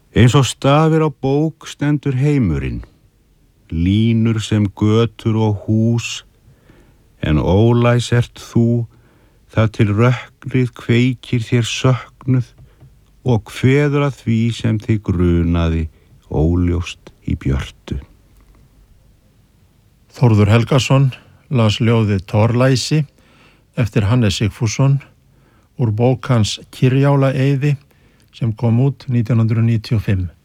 Eins og stafir á bók stendur heimurinn, línur sem götur og hús, en ólæs ert þú, það til rökkrið kveikir þér söknuð og kveður að því sem þig grunaði óljóst í björtu. Þórður Helgason las ljóðið Torlæsi eftir Hannes Sigfússon úr bók hans Kyrjálaeyði sem kom út 1995.